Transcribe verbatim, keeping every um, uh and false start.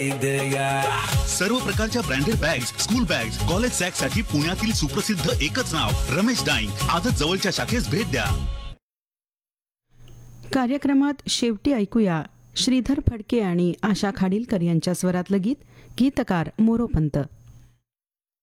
सर्व प्रकारच्या branded bags, school bags, college sack साठी पुण्यातील सुप्रसिद्ध एकच नाव रमेश डाईंग. आजच जवळच्या शाखेस भेट द्या. कार्यक्रमात शेवटी ऐकूया श्रीधर फडके आणि आशा खाडीलकर यांच्या स्वरातलं गीत. गीतकार मोरोपंत.